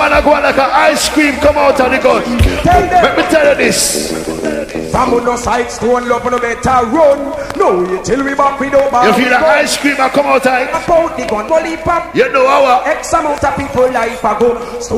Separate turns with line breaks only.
Man, I go like an ice cream come out of the gun. Let me tell you this.
From no side stone, love no better run. No, you till we back with over.
You feel the ice cream I come out of it?
About the gun, pop.
You know our
X amount of people life ago.